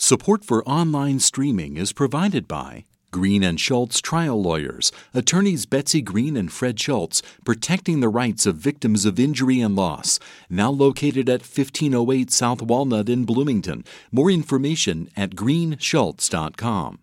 Support for online streaming is provided by Green and Schultz Trial Lawyers, attorneys Betsy Green and Fred Schultz, protecting the rights of victims of injury and loss. Now located at 1508 South Walnut in Bloomington. More information at greenschultz.com.